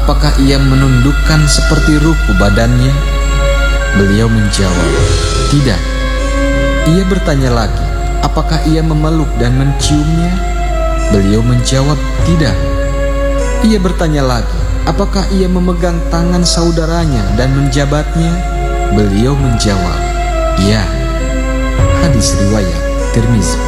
apakah ia menundukkan seperti ruku badannya? Beliau menjawab, tidak. Ia bertanya lagi, apakah ia memeluk dan menciumnya? Beliau menjawab, tidak. Ia bertanya lagi, apakah ia memegang tangan saudaranya dan menjabatnya? Beliau menjawab, ya. Hadis riwayat Tirmizi.